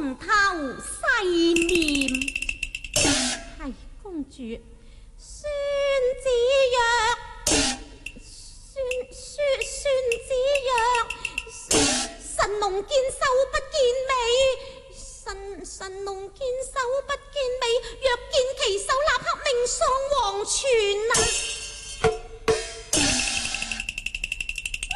從頭細念。係公主，宣子曰，宣子曰，神農見首不見尾，神農見首不見尾，若見其首，立刻命喪黃泉啊！